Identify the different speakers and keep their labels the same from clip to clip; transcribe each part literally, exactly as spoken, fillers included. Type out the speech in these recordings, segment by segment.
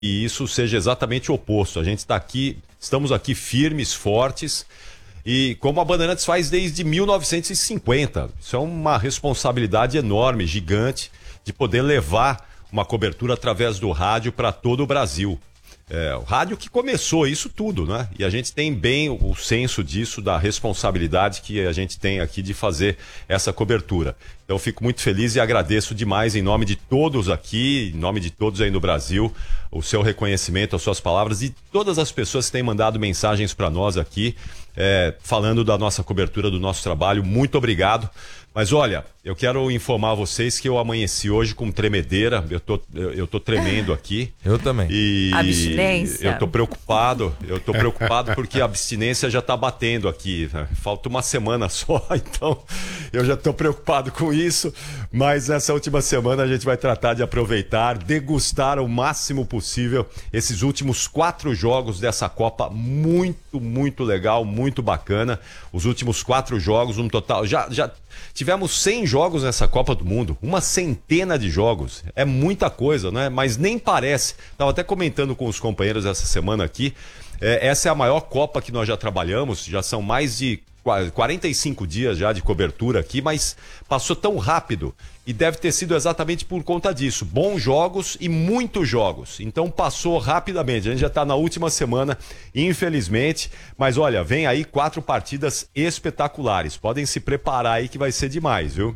Speaker 1: e isso seja exatamente o oposto. A gente está aqui, estamos aqui firmes, fortes, e como a Bandeirantes faz desde mil novecentos e cinquenta. Isso é uma responsabilidade enorme, gigante, de poder levar uma cobertura através do rádio para todo o Brasil. É, o rádio que começou isso tudo, né? E a gente tem bem o senso disso, da responsabilidade que a gente tem aqui de fazer essa cobertura. Então eu fico muito feliz e agradeço demais em nome de todos aqui, em nome de todos aí no Brasil, o seu reconhecimento, as suas palavras e todas as pessoas que têm mandado mensagens para nós aqui, é, falando da nossa cobertura, do nosso trabalho. Muito obrigado. Mas olha, eu quero informar vocês que eu amanheci hoje com tremedeira, eu tô, eu, eu tô tremendo aqui.
Speaker 2: Eu também.
Speaker 1: E
Speaker 3: abstinência.
Speaker 1: Eu tô preocupado, eu tô preocupado porque a abstinência já tá batendo aqui, né? Falta uma semana só, então eu já tô preocupado com isso, mas essa última semana a gente vai tratar de aproveitar, degustar o máximo possível esses últimos quatro jogos dessa Copa, muito, muito legal, muito bacana. Os últimos quatro jogos, um total, já, já tivemos cem jogos nessa Copa do Mundo, uma centena de jogos, é muita coisa, né? Mas nem parece. Estava até comentando com os companheiros essa semana aqui, é, essa é a maior Copa que nós já trabalhamos, já são mais de quarenta e cinco dias já de cobertura aqui, mas passou tão rápido e deve ter sido exatamente por conta disso. Bons jogos e muitos jogos, então passou rapidamente. A gente já está na última semana, infelizmente, mas olha, vem aí quatro partidas espetaculares, podem se preparar aí que vai ser demais, viu?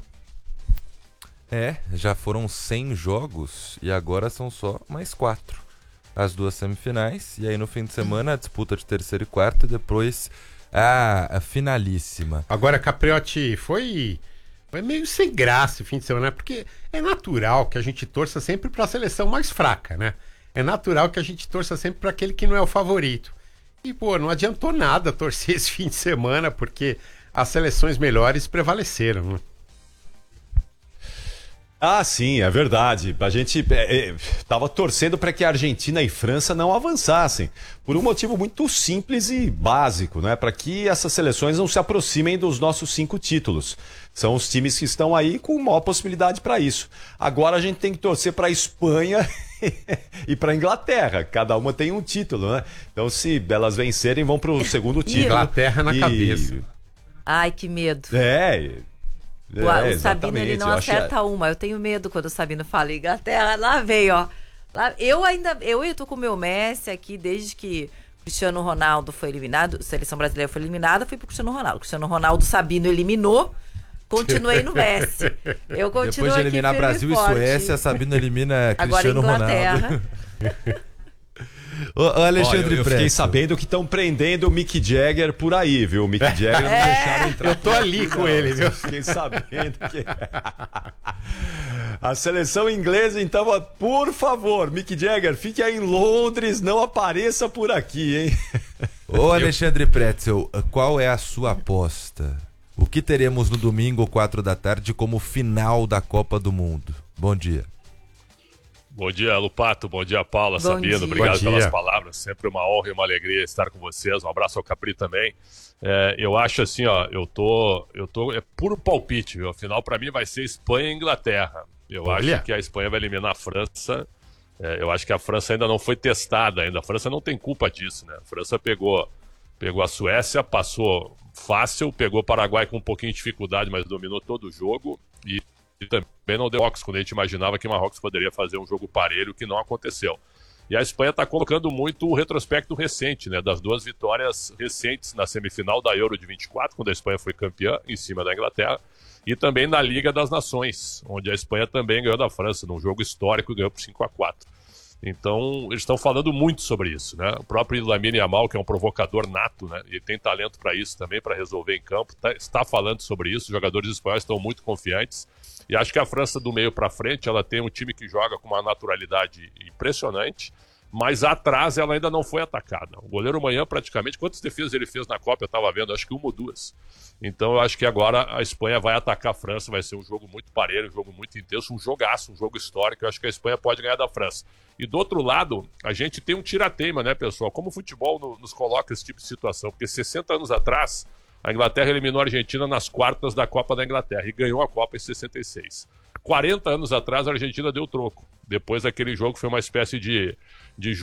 Speaker 2: É, já foram cem jogos e agora são só mais quatro. As duas semifinais e aí no fim de semana a disputa de terceiro e quarto e depois Ah, a finalíssima.
Speaker 4: Agora, Capriotti, foi, foi meio sem graça o fim de semana, porque é natural que a gente torça sempre para a seleção mais fraca, né? É natural que a gente torça sempre para aquele que não é o favorito. E, pô, não adiantou nada torcer esse fim de semana, porque as seleções melhores prevaleceram, né?
Speaker 1: Ah, sim, é verdade. A gente estava é, torcendo para que a Argentina e França não avançassem, por um motivo muito simples e básico, né? Para que essas seleções não se aproximem dos nossos cinco títulos. São os times que estão aí com maior possibilidade para isso. Agora a gente tem que torcer para a Espanha e para a Inglaterra. Cada uma tem um título, né? Então, se elas vencerem, vão para o segundo título.
Speaker 4: Inglaterra na
Speaker 1: e...
Speaker 4: cabeça.
Speaker 3: Ai, que medo.
Speaker 1: É...
Speaker 3: O, é, o Sabino, ele não acerta achei... uma. Eu tenho medo quando o Sabino fala Inglaterra. Lá veio, ó. Lá, eu ainda eu, eu tô com o meu Messi aqui desde que Cristiano Ronaldo foi eliminado. A seleção brasileira foi eliminada, fui pro Cristiano Ronaldo. Cristiano Ronaldo, Sabino eliminou. Continuei no Messi. Eu continuo.
Speaker 2: Depois de eliminar
Speaker 3: aqui
Speaker 2: Brasil e Suécia, Sabino elimina Cristiano Ronaldo.
Speaker 1: Ô, ô Alexandre, Olha, eu fiquei sabendo que estão prendendo o Mick Jagger por aí, viu? O Mick Jagger não
Speaker 3: é.
Speaker 1: deixaram entrar.
Speaker 4: Eu tô ali com ele, viu?
Speaker 1: Fiquei sabendo que... A seleção inglesa, então, por favor, Mick Jagger, fique aí em Londres, não apareça por aqui, hein?
Speaker 2: Ô Alexandre Pretzel, qual é a sua aposta? O que teremos no domingo, quatro da tarde, como final da Copa do Mundo? Bom dia.
Speaker 5: Bom dia, Lupato. Bom dia, Paula,
Speaker 3: Bom
Speaker 5: Sabino.
Speaker 3: dia.
Speaker 5: Obrigado
Speaker 4: Bom dia.
Speaker 5: pelas palavras. Sempre uma honra e uma alegria estar com vocês. Um abraço ao Capri também. É, eu acho assim, ó, eu tô, eu tô, é puro palpite, viu? Afinal, para mim vai ser Espanha e Inglaterra. Eu
Speaker 4: Olha.
Speaker 5: acho que a Espanha vai eliminar a França. É, eu acho que a França ainda não foi testada ainda. A França não tem culpa disso, né? A França pegou, pegou a Suécia, passou fácil, pegou o Paraguai com um pouquinho de dificuldade, mas dominou todo o jogo e E também não deu Marrocos, quando a gente imaginava que Marrocos poderia fazer um jogo parelho, que não aconteceu. E a Espanha está colocando muito o retrospecto recente, né, das duas vitórias recentes na semifinal da Euro de vinte e quatro, quando a Espanha foi campeã em cima da Inglaterra, e também na Liga das Nações, onde a Espanha também ganhou da França, num jogo histórico, e ganhou por cinco a quatro. Então, eles estão falando muito sobre isso, né? O próprio Lamine Yamal, que é um provocador nato, né? E tem talento para isso também, para resolver em campo, tá, está falando sobre isso. Os jogadores espanhóis estão muito confiantes. E acho que a França, do meio para frente, ela tem um time que joga com uma naturalidade impressionante, mas atrás ela ainda não foi atacada. O goleiro Manhã, praticamente, quantas defesas ele fez na Copa? Eu estava vendo, acho que uma ou duas. Então eu acho que agora a Espanha vai atacar a França, vai ser um jogo muito parelho, um jogo muito intenso, um jogaço, um jogo histórico. Eu acho que a Espanha pode ganhar da França. E do outro lado, a gente tem um tira-teima, né, pessoal? Como o futebol no, nos coloca esse tipo de situação? Porque sessenta anos atrás, a Inglaterra eliminou a Argentina nas quartas da Copa da Inglaterra e ganhou a Copa em sessenta e seis. quarenta anos atrás a Argentina deu troco. Depois daquele jogo foi uma espécie de, de